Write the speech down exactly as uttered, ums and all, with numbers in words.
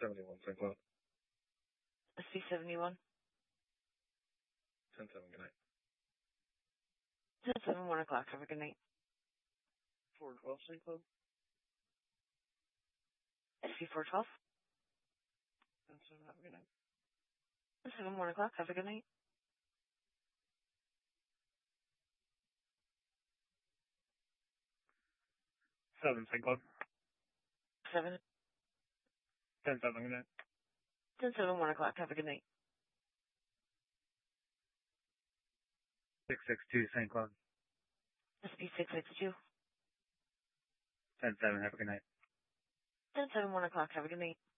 seventy-one, Saint Cloud. S P seventy-one. ten seven, good night. ten seven, one o'clock. Have a good night. four twelve, Saint Cloud. S P four twelve. ten seven, have a good night. ten seven, one o'clock. Have a good night. seven, Saint Cloud. seven. ten seven, good night. ten seven, one o'clock. Have a good night. six six two, Saint Cloud. S P six six two. ten seven, have a good night. ten seven, one o'clock. Have a good night.